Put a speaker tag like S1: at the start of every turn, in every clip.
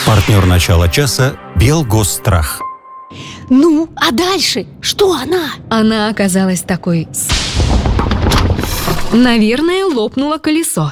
S1: Партнер начала часа «Белгосстрах».
S2: Ну, а дальше? Что она?
S3: Она оказалась такой... Наверное, лопнуло колесо.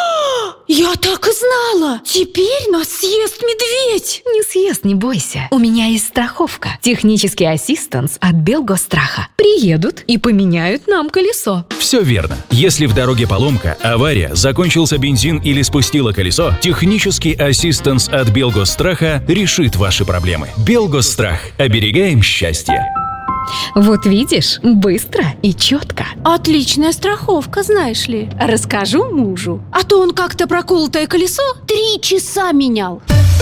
S2: Я так и знала! Теперь нас съест медведь!
S3: Не съест, не бойся. У меня есть страховка. Технический ассистанс от Белгостраха. Приедут и поменяют нам колесо.
S4: Все верно. Если в дороге поломка, авария, закончился бензин или спустило колесо, технический ассистанс от Белгостраха решит ваши проблемы. Белгосстрах. Оберегаем счастье.
S3: Вот видишь, быстро и четко.
S2: Отличная страховка, знаешь ли. Расскажу мужу. А то он как-то проколотое колесо 3 часа менял.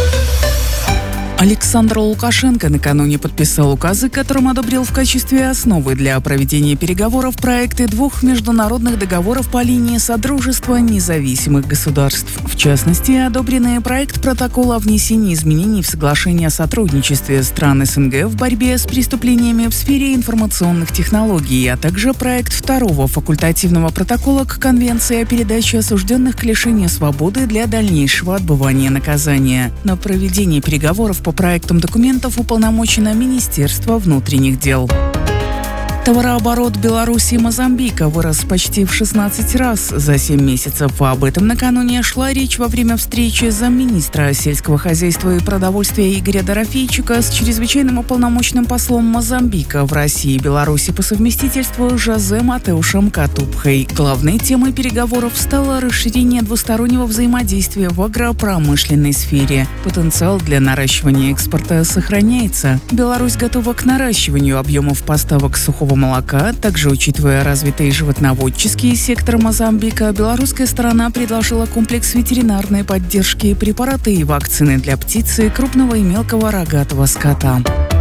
S5: Александр Лукашенко накануне подписал указы, которым одобрил в качестве основы для проведения переговоров проекты 2 международных договоров по линии Содружества независимых государств. В частности, одобренный проект протокола о внесении изменений в соглашение о сотрудничестве стран СНГ в борьбе с преступлениями в сфере информационных технологий, а также проект 2-го факультативного протокола к Конвенции о передаче осужденных к лишению свободы для дальнейшего отбывания наказания. На проведение переговоров по проектам документов уполномочено Министерство внутренних дел. Товарооборот Беларуси и Мозамбика вырос почти в 16 раз за 7 месяцев. Об этом накануне шла речь во время встречи замминистра сельского хозяйства и продовольствия Игоря Дорофейчука с чрезвычайным уполномоченным послом Мозамбика в России и Беларуси по совместительству Жозе Матеушем Катупхой. Главной темой переговоров стало расширение двустороннего взаимодействия в агропромышленной сфере. Потенциал для наращивания экспорта сохраняется. Беларусь готова к наращиванию объемов поставок сухого молока. Также, учитывая развитый животноводческий сектор Мозамбика, белорусская сторона предложила комплекс ветеринарной поддержки, препараты и вакцины для птицы, крупного и мелкого рогатого скота.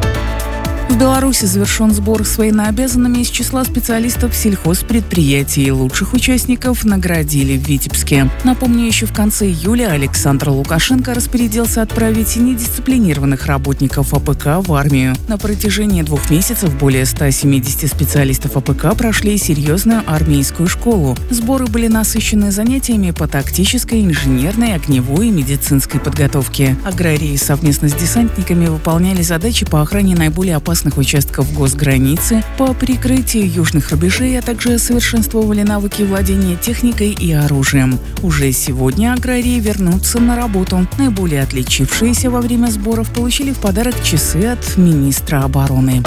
S5: В Беларуси завершен сбор с военнообязанными из числа специалистов сельхозпредприятий. Лучших участников наградили в Витебске. Напомню, еще в конце июля Александр Лукашенко распорядился отправить недисциплинированных работников АПК в армию. На протяжении 2 месяцев более 170 специалистов АПК прошли серьезную армейскую школу. Сборы были насыщены занятиями по тактической, инженерной, огневой и медицинской подготовке. Аграрии совместно с десантниками выполняли задачи по охране наиболее опасных участков госграницы, по прикрытию южных рубежей, а также совершенствовали навыки владения техникой и оружием. Уже сегодня аграрии вернутся на работу. Наиболее отличившиеся во время сборов получили в подарок часы от министра обороны.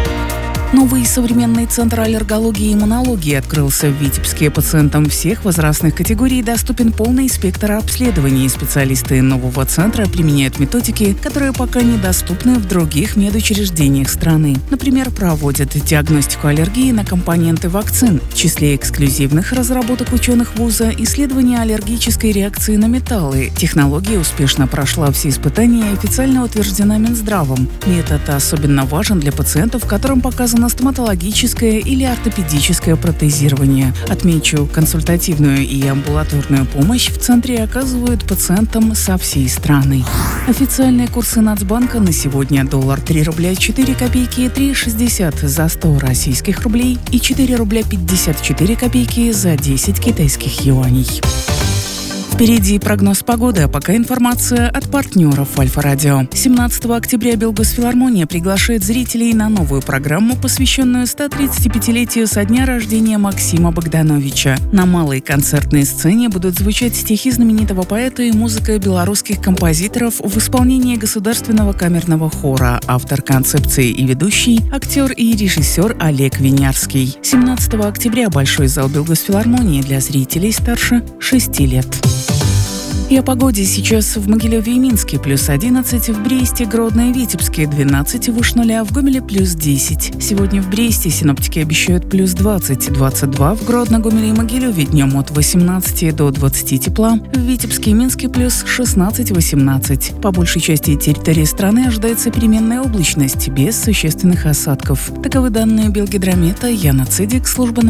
S5: Новый современный центр аллергологии и иммунологии открылся в Витебске. Пациентам всех возрастных категорий доступен полный спектр обследований. Специалисты нового центра применяют методики, которые пока недоступны в других медучреждениях страны. Например, проводят диагностику аллергии на компоненты вакцин. В числе эксклюзивных разработок ученых вуза – исследование аллергической реакции на металлы. Технология успешно прошла все испытания и официально утверждена Минздравом. Метод особенно важен для пациентов, которым показано стоматологическое или ортопедическое протезирование. Отмечу, консультативную и амбулаторную помощь в центре оказывают пациентам со всей страны. Официальные курсы Нацбанка на сегодня: доллар 3 рубля 4 копейки, 3,60 за 100 российских рублей и 4 рубля 54 копейки за 10 китайских юаней. Впереди прогноз погоды, а пока информация от партнеров Альфа-Радио. 17 октября Белгосфилармония приглашает зрителей на новую программу, посвященную 135-летию со дня рождения Максима Богдановича. На малой концертной сцене будут звучать стихи знаменитого поэта и музыка белорусских композиторов в исполнении Государственного камерного хора. Автор концепции и ведущий – актер и режиссер Олег Винярский. 17 октября Большой зал Белгосфилармонии для зрителей старше 6 лет. И о погоде сейчас в Могилеве и Минске +11, в Бресте, Гродно и Витебске 12 выше нуля, в Гомеле +10. Сегодня в Бресте синоптики обещают +20, 22 в Гродно, Гомеле и Могилеве, днем от 18 до 20 тепла, в Витебске и Минске +16-18. По большей части территории страны ожидается переменная облачность без существенных осадков. Таковы данные Белгидромета. Яна Цедик, служба